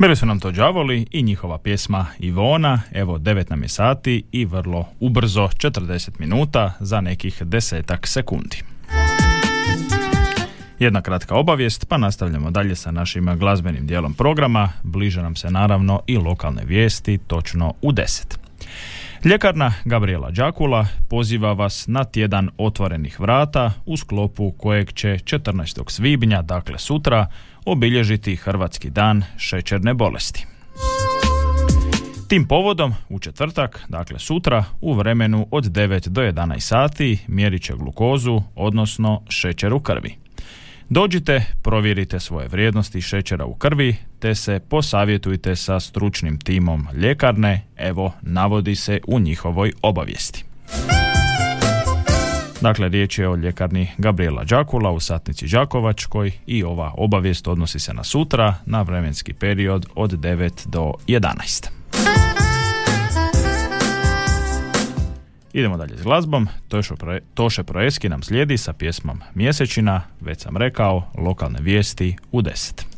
Bili su nam to Đavoli i njihova pjesma Ivona. Evo 9 nam je sati i vrlo ubrzo 40 minuta za nekih 10 sekundi. Jedna kratka obavijest, pa nastavljamo dalje sa našim glazbenim dijelom programa. Bliže nam se naravno i lokalne vijesti, točno u 10. Ljekarna Gabrijela Đakula poziva vas na tjedan otvorenih vrata u sklopu kojeg će 14. svibnja, dakle sutra, obilježiti Hrvatski dan šećerne bolesti. Tim povodom u četvrtak, dakle sutra, u vremenu od 9 do 11 sati mjerit će glukozu, odnosno šećer u krvi. Dođite, provjerite svoje vrijednosti šećera u krvi, te se posavjetujte sa stručnim timom ljekarne, evo navodi se u njihovoj obavijesti. Dakle, riječ je o ljekarni Gabrijela Đakula u satnici Đakovačkoj i ova obavijest odnosi se na sutra, na vremenski period od 9 do 11. Idemo dalje s glazbom. Toše Proeski nam slijedi sa pjesmom Mjesečina, već sam rekao, lokalne vijesti u 10.